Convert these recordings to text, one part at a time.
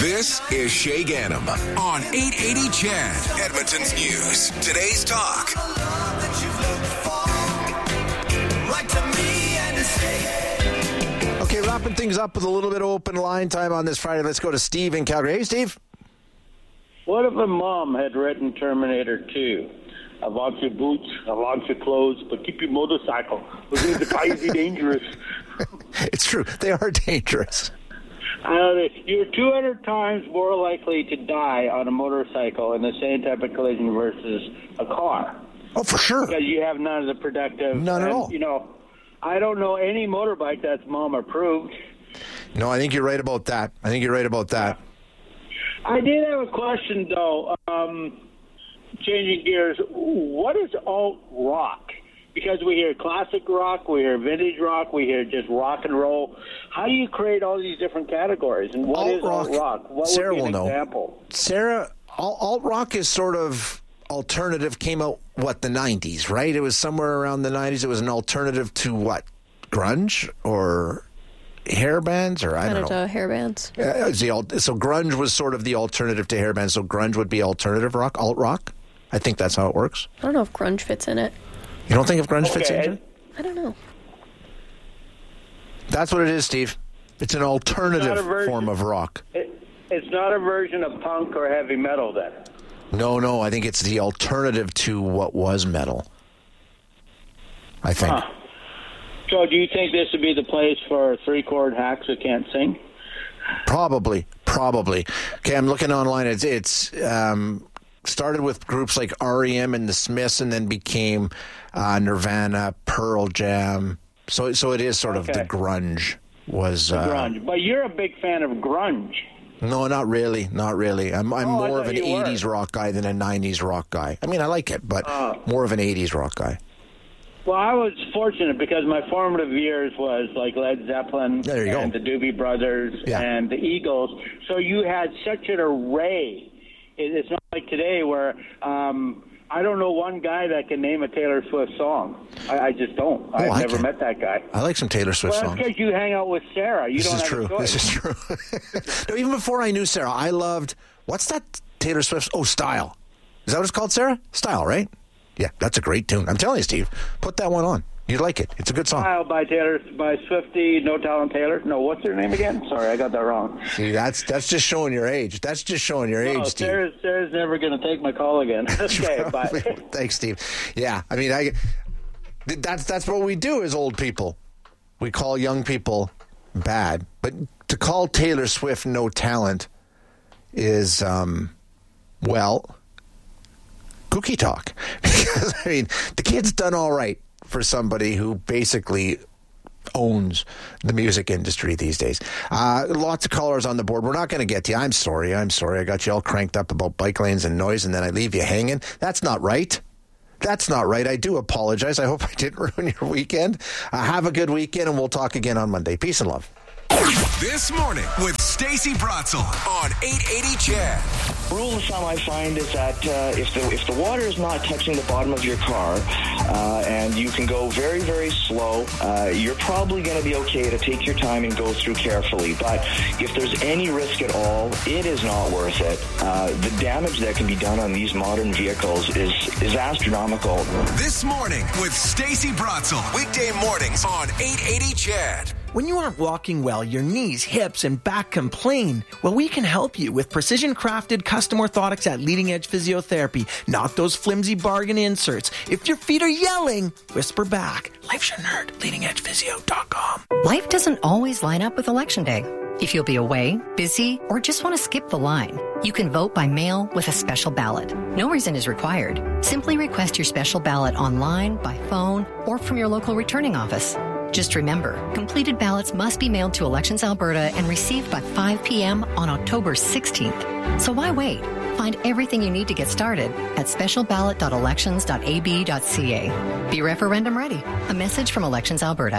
This is Shay Gannam on 880 CHED, Edmonton's News. Today's talk. Okay, wrapping things up with a little bit of open line time on this Friday. Let's go to Steve in Calgary. Hey, Steve. What if a mom had written Terminator 2? I want your boots, I want your clothes, but keep your motorcycle. Because it's crazy dangerous. It's true. They are dangerous. You're 200 times more likely to die on a motorcycle in the same type of collision versus a car. Oh, for sure. Because you have none of the productive... None at all. You know, I don't know any motorbike that's mom approved. No, I think you're right about that. I did have a question, though. Changing gears, what is alt rock? Because we hear classic rock, we hear vintage rock, we hear just rock and roll. How do you create all these different categories? And what is alt rock? What Sarah would be an will example? know. Sarah, alt rock is sort of alternative, came out, the 90s, right? It was somewhere around the 90s. It was an alternative to what? Grunge or hair bands? Or I don't know. Hair bands. So grunge was sort of the alternative to hair bands. So grunge would be alternative rock, alt rock. I think that's how it works. I don't know if grunge fits in it. You don't think if grunge fits into it? I don't know. That's what it is, Steve. It's an alternative form of rock. It's not a version of punk or heavy metal, then? No. I think it's the alternative to what was metal. I think. Huh. So do you think this would be the place for three-chord hacks who can't sing? Probably. Okay, I'm looking online. It's started with groups like REM and the Smiths, and then became Nirvana, Pearl Jam. So it is sort of the grunge was. Grunge, but you're a big fan of grunge. No, not really. I'm more of an 80s rock guy than a 90s rock guy. I mean, I like it, but more of an 80s rock guy. Well, I was fortunate because my formative years was like Led Zeppelin and the Doobie Brothers and the Eagles. So you had such an array. It's not like today where I don't know one guy that can name a Taylor Swift song. I just don't. I've never met that guy. I like some Taylor Swift songs. Well, that's because you hang out with Sarah. This is true. No, even before I knew Sarah, I loved, what's that Taylor Swift? Oh, Style. Is that what it's called, Sarah? Style, right? Yeah, that's a great tune. I'm telling you, Steve, put that one on. You'd like it. It's a good song. Style by Swiftie, No Talent Taylor. No, what's her name again? Sorry, I got that wrong. See, that's just showing your age. That's just showing your age, Steve. Sarah's never going to take my call again. Okay, bye. Thanks, Steve. Yeah, I mean, that's what we do as old people. We call young people bad. But to call Taylor Swift no talent is, cookie talk. Because, I mean, the kid's done all right for somebody who basically owns the music industry these days. Lots of callers on the board. We're not going to get to you. I'm sorry. I got you all cranked up about bike lanes and noise, and then I leave you hanging. That's not right. I do apologize. I hope I didn't ruin your weekend. Have a good weekend, and we'll talk again on Monday. Peace and love. This morning with Stacey Bratzel on 880 CHED. Rule of thumb I find is that if the water is not touching the bottom of your car and you can go very, very slow, you're probably going to be okay to take your time and go through carefully. But if there's any risk at all, it is not worth it. The damage that can be done on these modern vehicles is astronomical. This morning with Stacey Bratzel. Weekday mornings on 880 CHED. When you aren't walking well, your knees, hips, and back complain. Well, we can help you with precision-crafted custom orthotics at Leading Edge Physiotherapy. Not those flimsy bargain inserts. If your feet are yelling, whisper back. Life's your nerd. LeadingEdgePhysio.com. Life doesn't always line up with Election Day. If you'll be away, busy, or just want to skip the line, you can vote by mail with a special ballot. No reason is required. Simply request your special ballot online, by phone, or from your local returning office. Just remember, completed ballots must be mailed to Elections Alberta and received by 5 p.m. on October 16th. So why wait? Find everything you need to get started at specialballot.elections.ab.ca. Be referendum ready. A message from Elections Alberta.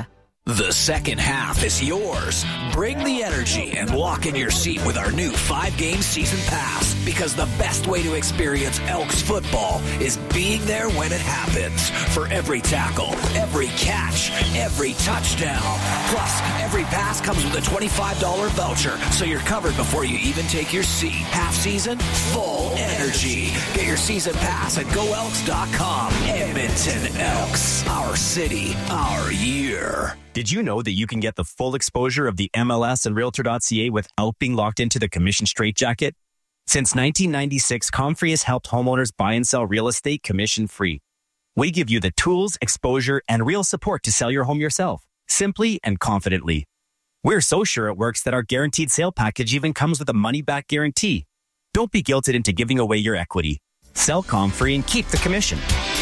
The second half is yours. Bring the energy and lock in your seat with our new 5-game season pass, because the best way to experience Elks football is being there when it happens. For every tackle, every catch, every touchdown. Plus, every pass comes with a $25 voucher, so you're covered before you even take your seat. Half season, full energy. Get your season pass at GoElks.com. Edmonton Elks, our city, our year. Did you know that you can get the full exposure of the MLS and Realtor.ca without being locked into the commission straitjacket? Since 1996, Comfrey has helped homeowners buy and sell real estate commission-free. We give you the tools, exposure, and real support to sell your home yourself, simply and confidently. We're so sure it works that our guaranteed sale package even comes with a money-back guarantee. Don't be guilted into giving away your equity. Sell Comfrey and keep the commission.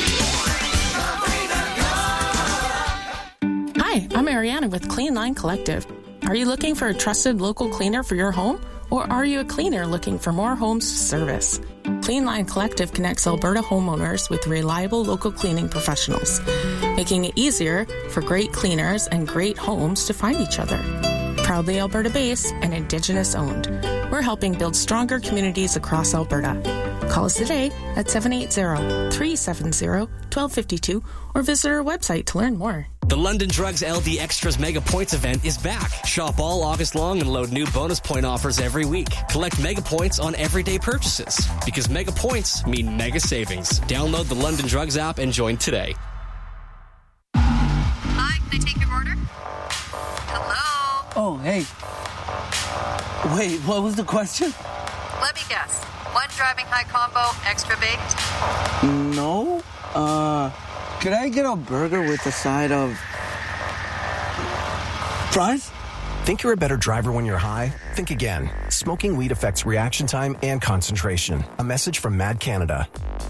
Hi, I'm Ariana with Clean Line Collective. Are you looking for a trusted local cleaner for your home? Or are you a cleaner looking for more homes to service? Clean Line Collective connects Alberta homeowners with reliable local cleaning professionals, making it easier for great cleaners and great homes to find each other. Proudly Alberta-based and Indigenous-owned, we're helping build stronger communities across Alberta. Call us today at 780-370-1252 or visit our website to learn more. The London Drugs LD Extras Mega Points event is back. Shop all August long and load new bonus point offers every week. Collect Mega Points on everyday purchases, because Mega Points mean mega savings. Download the London Drugs app and join today. Hi, can I take your order? Hello? Oh, hey. Wait, what was the question? Let me guess. One driving high combo, extra baked? No. Could I get a burger with a side of fries? Think you're a better driver when you're high? Think again. Smoking weed affects reaction time and concentration. A message from Mad Canada.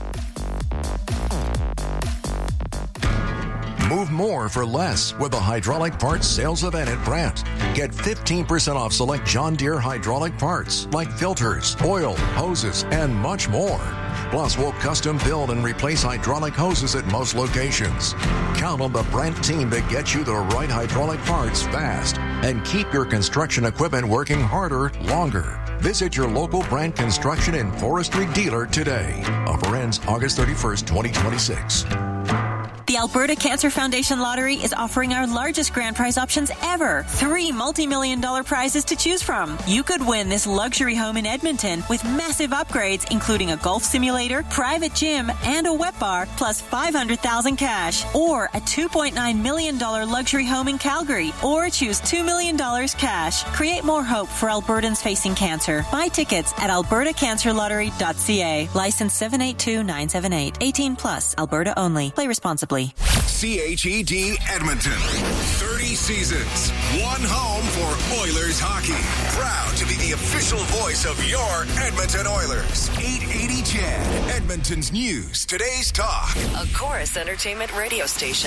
Move more for less with the hydraulic parts sales event at Brandt. Get 15% off select John Deere hydraulic parts like filters, oil, hoses, and much more. Plus, we'll custom build and replace hydraulic hoses at most locations. Count on the Brandt team to get you the right hydraulic parts fast and keep your construction equipment working harder longer. Visit your local Brandt Construction and Forestry dealer today. Offer ends August 31st, 2026. The Alberta Cancer Foundation Lottery is offering our largest grand prize options ever. 3 multi-million-dollar prizes to choose from. You could win this luxury home in Edmonton with massive upgrades, including a golf simulator, private gym, and a wet bar, plus $500,000 cash. Or a $2.9 million luxury home in Calgary. Or choose $2 million cash. Create more hope for Albertans facing cancer. Buy tickets at albertacancerlottery.ca. License 782978. 18 plus. Alberta only. Play responsibly. CHED Edmonton. 30 seasons. One home for Oilers hockey. Proud to be the official voice of your Edmonton Oilers. 880 CHED. Edmonton's news. Today's talk. A Chorus Entertainment radio station.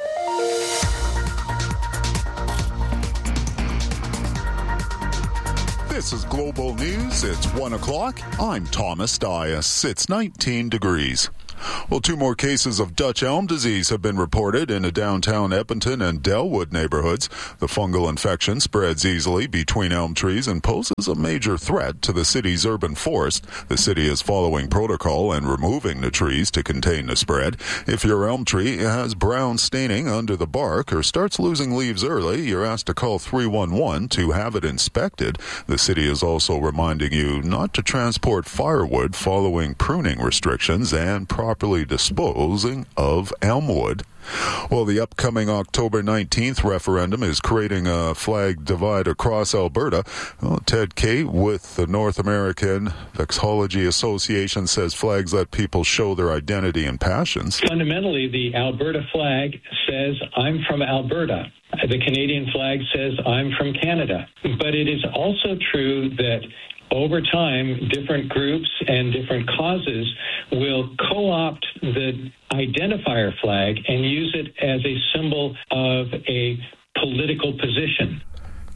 This is Global News. It's 1 o'clock. I'm Thomas Dias. It's 19 degrees. Well, 2 more cases of Dutch elm disease have been reported in the downtown Edmonton and Delwood neighborhoods. The fungal infection spreads easily between elm trees and poses a major threat to the city's urban forest. The city is following protocol and removing the trees to contain the spread. If your elm tree has brown staining under the bark or starts losing leaves early, you're asked to call 311 to have it inspected. The city is also reminding you not to transport firewood following pruning restrictions and properly disposing of elm wood. Well, the upcoming October 19th referendum is creating a flag divide across Alberta. Well, Ted Kate with the North American Vexillology Association says flags let people show their identity and passions. Fundamentally, the Alberta flag says, I'm from Alberta. The Canadian flag says, I'm from Canada. But it is also true that over time, different groups and different causes will co-opt the identifier flag and use it as a symbol of a political position.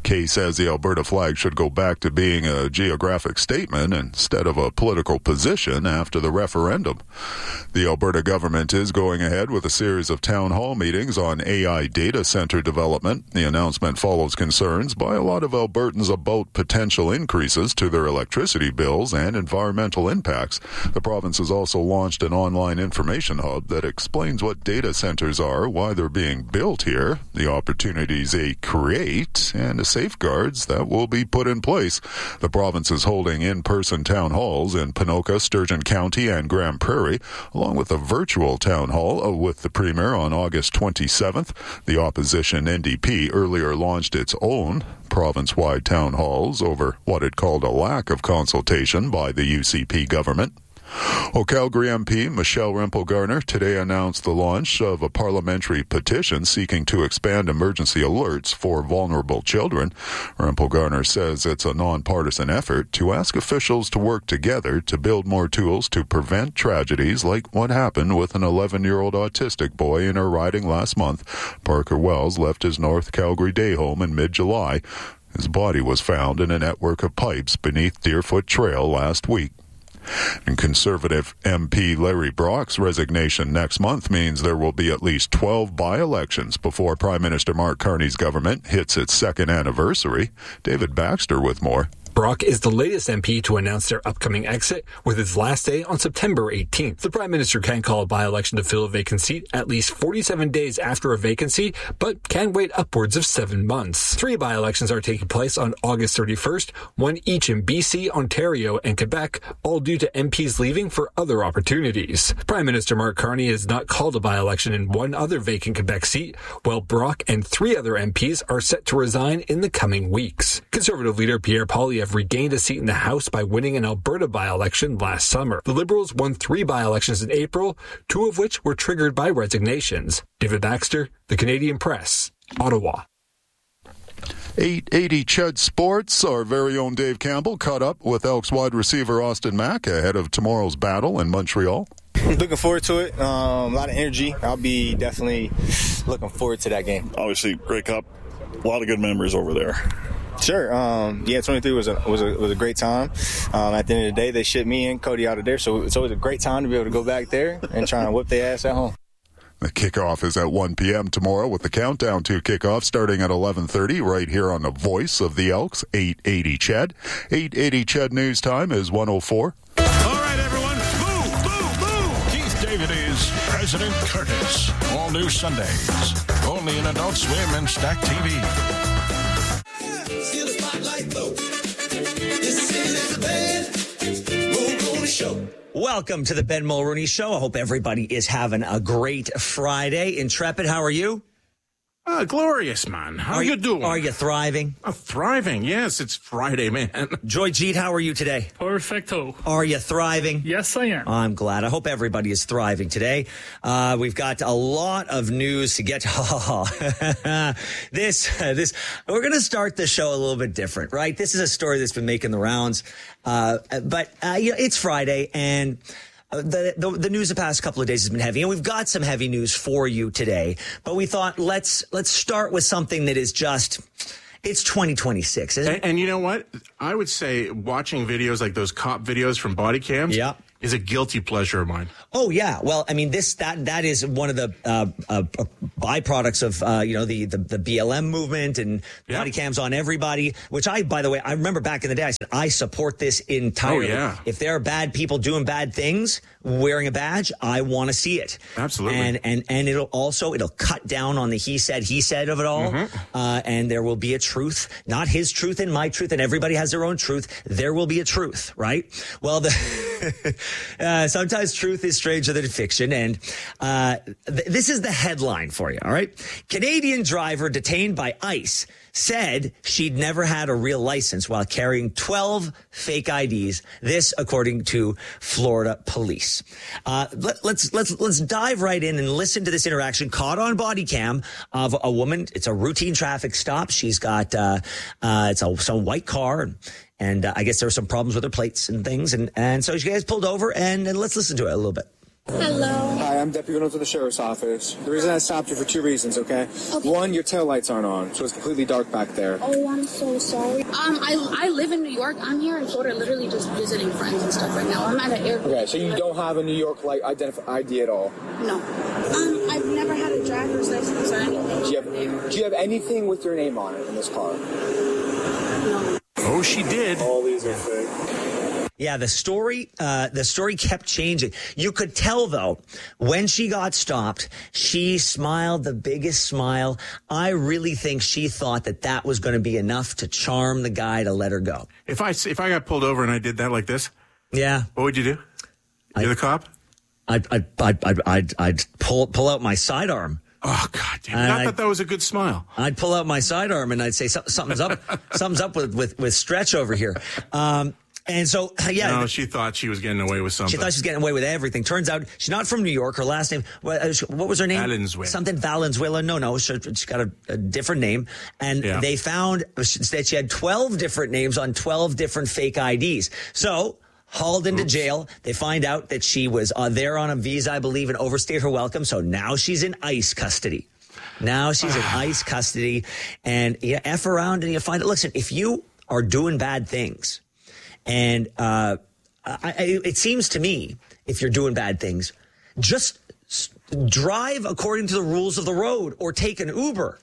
Kay says the Alberta flag should go back to being a geographic statement instead of a political position after the referendum. The Alberta government is going ahead with a series of town hall meetings on AI data center development. The announcement follows concerns by a lot of Albertans about potential increases to their electricity bills and environmental impacts. The province has also launched an online information hub that explains what data centers are, why they're being built here, the opportunities they create, and the safeguards that will be put in place. The province is holding in-person town halls in Ponoka, Sturgeon County, and Grand Prairie, along with a virtual town hall with the Premier on August 27th. The opposition NDP earlier launched its own province-wide town halls over what it called a lack of consultation by the UCP government. Calgary MP Michelle Rempel-Garner today announced the launch of a parliamentary petition seeking to expand emergency alerts for vulnerable children. Rempel-Garner says it's a nonpartisan effort to ask officials to work together to build more tools to prevent tragedies like what happened with an 11-year-old autistic boy in her riding last month. Parker Wells left his North Calgary day home in mid-July. His body was found in a network of pipes beneath Deerfoot Trail last week. And Conservative MP Larry Brock's resignation next month means there will be at least 12 by-elections before Prime Minister Mark Carney's government hits its second anniversary. David Baxter with more. Brock is the latest MP to announce their upcoming exit, with its last day on September 18th. The Prime Minister can call a by-election to fill a vacant seat at least 47 days after a vacancy, but can wait upwards of 7 months. 3 by-elections are taking place on August 31st, one each in BC, Ontario, and Quebec, all due to MPs leaving for other opportunities. Prime Minister Mark Carney has not called a by-election in one other vacant Quebec seat, while Brock and 3 other MPs are set to resign in the coming weeks. Conservative leader Pierre Poilievre regained a seat in the House by winning an Alberta by-election last summer. The Liberals won 3 by-elections in April, 2 of which were triggered by resignations. David Baxter, The Canadian Press, Ottawa. 880 Ched Sports, our very own Dave Campbell caught up with Elks wide receiver Austin Mack ahead of tomorrow's battle in Montreal. Looking forward to it. A lot of energy. I'll be definitely looking forward to that game. Obviously, Grey Cup, a lot of good memories over there. Sure. 23 was a great time. At the end of the day, they shipped me and Cody out of there, so it's always a great time to be able to go back there and try and whip their ass at home. The kickoff is at 1 p.m. tomorrow with the countdown to kickoff starting at 11:30 right here on the voice of the Elks, 880 Ched. 880 Ched news time is 1:04. All right, everyone. Boo, boo, boo. Keith David is President Curtis. All new Sundays. Only in Adult Swim and Stack TV. Steal the spotlight, though. This is a Ben Mulroney Show. Welcome to the Ben Mulroney Show. I hope everybody is having a great Friday. Intrepid, how are you? Glorious, man. How are you doing? Are you thriving? Thriving, yes. It's Friday, man. Joy Jeet, how are you today? Perfecto. Are you thriving? Yes, I am. I'm glad. I hope everybody is thriving today. We've got a lot of news to get to. This, we're going to start the show a little bit different, right? This is a story that's been making the rounds. But it's Friday, and the news the past couple of days has been heavy, and we've got some heavy news for you today. But we thought let's start with something that is just. It's 2026, isn't it? And you know what? I would say watching videos like those cop videos from body cams is a guilty pleasure of mine. Oh, yeah. Well, I mean, that is one of the byproducts of, the BLM movement and body cams on everybody, which by the way, I remember back in the day, I said, I support this entirely. Oh, yeah. If there are bad people doing bad things, wearing a badge, I want to see it. Absolutely. And it'll cut down on the he said of it all. Mm-hmm. And there will be a truth, not his truth and my truth, and everybody has their own truth. There will be a truth, right? Well, sometimes truth is stranger than fiction, and this is the headline for you, all right? Canadian driver detained by ICE said she'd never had a real license while carrying 12 fake IDs. This, according to Florida police. Let's dive right in and listen to this interaction caught on body cam of a woman. It's a routine traffic stop. She's got some white car, and I guess there were some problems with her plates and things, and so she gets pulled over, and let's listen to it a little bit. Hello. Hi, I'm Deputy Reynolds of the Sheriff's Office. The reason I stopped you for 2 reasons, okay? One, your taillights aren't on, so it's completely dark back there. Oh, I'm so sorry. I live in New York. I'm here in Florida, literally just visiting friends and stuff right now. I'm at an airport. Okay, so you don't have a New York ID at all? No. I've never had a driver's license or anything. Do you have anything with your name on it in this car? No. Oh, she did. All these are fake. Yeah, the story kept changing. You could tell, though, when she got stopped, she smiled the biggest smile. I really think she thought that was going to be enough to charm the guy to let her go. If I got pulled over and I did that like this, yeah, what would you do? You're the cop? I'd pull out my sidearm. Oh, God damn it. I thought that was a good smile. I'd pull out my sidearm and I'd say something's up. Something's up with Stretch over here. And so, yeah. No, she thought she was getting away with something. She thought she was getting away with everything. Turns out she's not from New York. Her last name, what was her name? Valenzuela. Something Valenzuela. No. She's got a different name. And they found that she had 12 different names on 12 different fake IDs. So, hauled into jail. They find out that she was there on a visa, I believe, and overstayed her welcome. So now she's in ICE custody. And you F around and you find it. Listen, if you are doing bad things, and it seems to me, if you're doing bad things, just drive according to the rules of the road or take an Uber.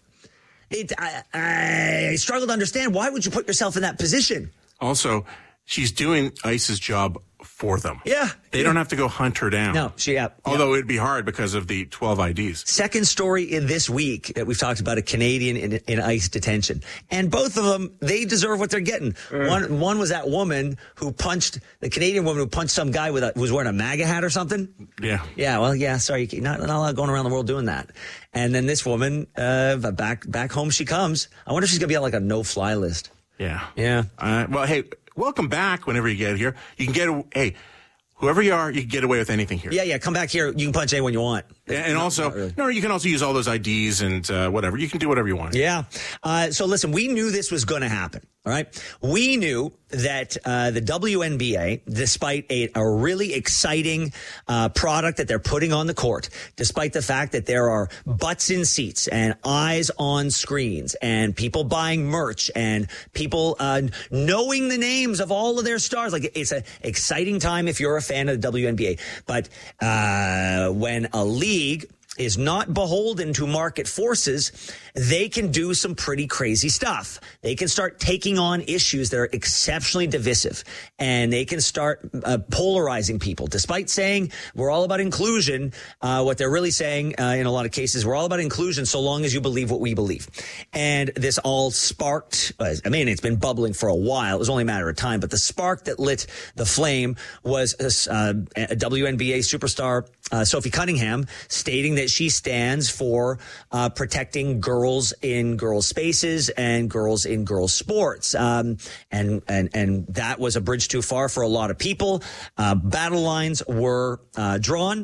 I struggle to understand. Why would you put yourself in that position? Also, she's doing ICE's job for them. Yeah. They don't have to go hunt her down. No, Although it'd be hard because of the 12 IDs. Second story in this week that we've talked about, a Canadian in ICE detention. And both of them, they deserve what they're getting. One was that woman the Canadian woman who punched some guy who was wearing a MAGA hat or something. Yeah. Yeah, well, yeah, sorry. Not allowed going around the world doing that. And then this woman, back home she comes. I wonder if she's going to be on like a no-fly list. Yeah. Yeah. Well, hey, welcome back whenever you get here. You can whoever you are, you can get away with anything here. Yeah, come back here. You can punch anyone you want. And also, you can also use all those IDs and whatever. You can do whatever you want. Yeah. So listen, we knew this was going to happen. All right. We knew that the WNBA, despite a really exciting product that they're putting on the court, despite the fact that there are butts in seats and eyes on screens and people buying merch and people knowing the names of all of their stars, like it's an exciting time if you're a fan of the WNBA. But when a league is not beholden to market forces, they can do some pretty crazy stuff. They can start taking on issues that are exceptionally divisive, and they can start polarizing people. Despite saying we're all about inclusion, what they're really saying in a lot of cases, we're all about inclusion so long as you believe what we believe. And this all sparked, it's been bubbling for a while. It was only a matter of time, but the spark that lit the flame was a WNBA superstar, Sophie Cunningham, stating that she stands for protecting girls in girls' spaces and girls in girls' sports. And that was a bridge too far for a lot of people. Battle lines were drawn.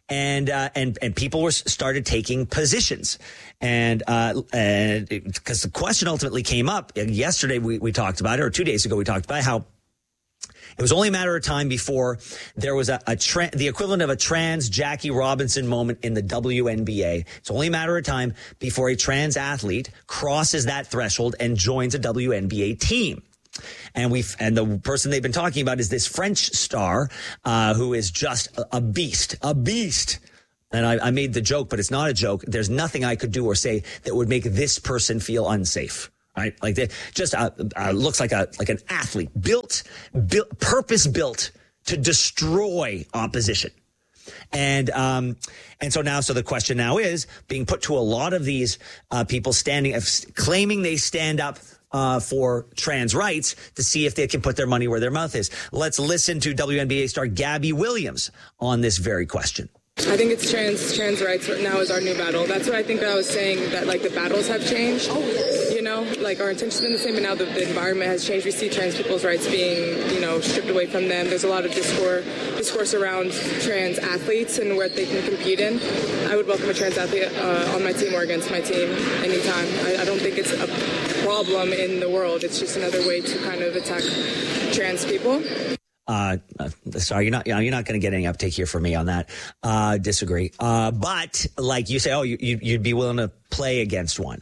And people started taking positions. And because the question ultimately came up yesterday, we talked about it, or 2 days ago, we talked about how it was only a matter of time before there was the equivalent of a trans Jackie Robinson moment in the WNBA. It's only a matter of time before a trans athlete crosses that threshold and joins a WNBA team. And the person they've been talking about is this French star, who is just a beast. And I made the joke, but it's not a joke. There's nothing I could do or say that would make this person feel unsafe. Right? Like they just looks like an athlete built, purpose built to destroy opposition. And so the question now is being put to a lot of these people claiming they stand up for trans rights, to see if they can put their money where their mouth is. Let's listen to WNBA star Gabby Williams on this very question. I think it's trans rights right now is our new battle. That's what I think I was saying, that like the battles have changed. Oh, yes. You know, like our intention's been the same, but now the environment has changed. We see trans people's rights being, stripped away from them. There's a lot of discourse around trans athletes and where they can compete in. I would welcome a trans athlete on my team or against my team anytime. I don't think it's a problem in the world. It's just another way to kind of attack trans people. Sorry, you're not going to get any uptake here from me on that. Disagree. But like you say, you'd be willing to play against one.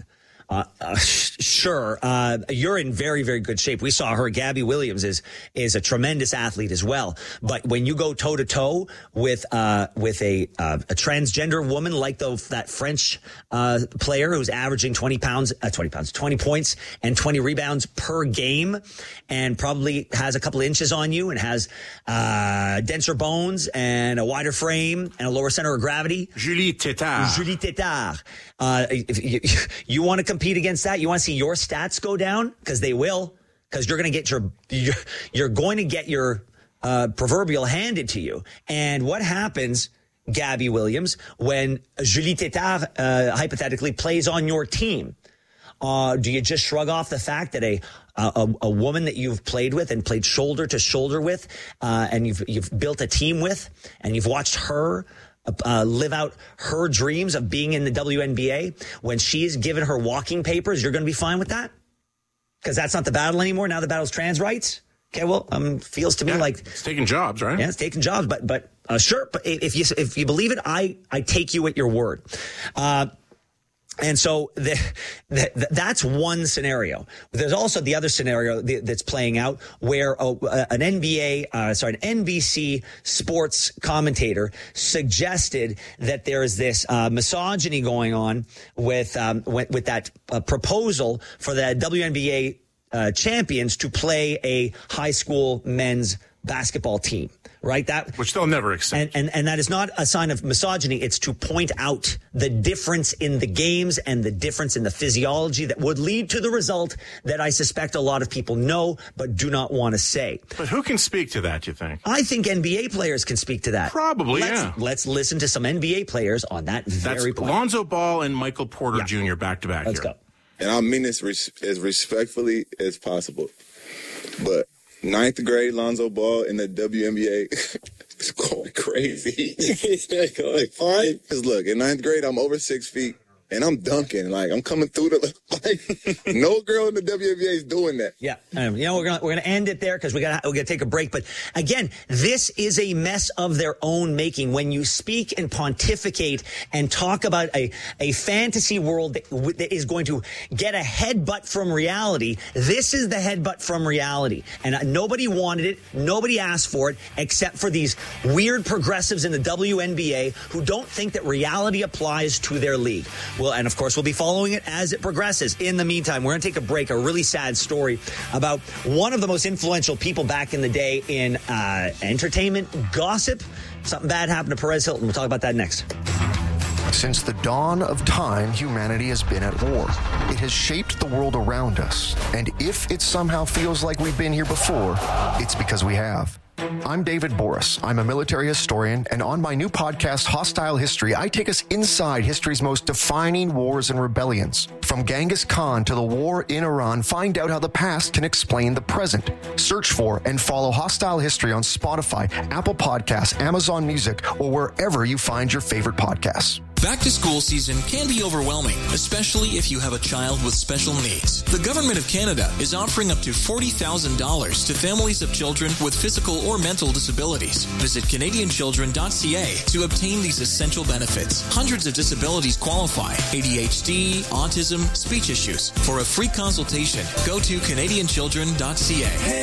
Sure. You're in very, very good shape. We saw her. Gabby Williams is a tremendous athlete as well. But when you go toe to toe with a transgender woman like that French player who's averaging 20 points and 20 rebounds per game, and probably has a couple of inches on you and has denser bones and a wider frame and a lower center of gravity. Julie Tétard. If you want to compete against that? You want to see your stats go down? Because they will. Because you're going to get your proverbial handed to you. And what happens, Gabby Williams, when Julie Tétard hypothetically plays on your team? Do you just shrug off the fact that a woman that you've played with and played shoulder to shoulder with, and you've built a team with, and you've watched her live out her dreams of being in the WNBA, when she's given her walking papers, you're going to be fine with that? Because that's not the battle anymore. Now the battle's trans rights. Okay, well, feels to me like it's taking jobs, right? Yeah, it's taking jobs, but sure. But if you believe it, I take you at your word. And so that's one scenario. There's also the other scenario that's playing out where an NBC sports commentator suggested that there is this misogyny going on with that proposal for the WNBA champions to play a high school men's basketball team, right? Which they'll never accept. And that is not a sign of misogyny. It's to point out the difference in the games and the difference in the physiology that would lead to the result that I suspect a lot of people know but do not want to say. But who can speak to that, you think? I think NBA players can speak to that. Probably, Let's listen to some NBA players on that very point. Lonzo Ball and Michael Porter Jr. back-to-back. Let's go. And I mean this as respectfully as possible. But 9th grade Lonzo Ball in the WNBA is going crazy. Because look, in 9th grade, I'm over 6 feet. And I'm dunking, I'm coming through no girl in the WNBA is doing that. Yeah, we're gonna end it there because we're gonna take a break. But again, this is a mess of their own making. When you speak and pontificate and talk about a fantasy world that is going to get a headbutt from reality, this is the headbutt from reality. And nobody wanted it, nobody asked for it, except for these weird progressives in the WNBA who don't think that reality applies to their league. Well, and of course, we'll be following it as it progresses. In the meantime, we're going to take a break. A really sad story about one of the most influential people back in the day in entertainment gossip. Something bad happened to Perez Hilton. We'll talk about that next. Since the dawn of time, humanity has been at war. It has shaped the world around us. And if it somehow feels like we've been here before, it's because we have. I'm David Boris. I'm a military historian, and on my new podcast, Hostile History, I take us inside history's most defining wars and rebellions. From Genghis Khan to the war in Iran, find out how the past can explain the present. Search for and follow Hostile History on Spotify, Apple Podcasts, Amazon Music, or wherever you find your favorite podcasts. Back to school season can be overwhelming, especially if you have a child with special needs. The Government of Canada is offering up to $40,000 to families of children with physical or mental disabilities. Visit CanadianChildren.ca to obtain these essential benefits. Hundreds of disabilities qualify: ADHD, autism, speech issues. For a free consultation, go to CanadianChildren.ca.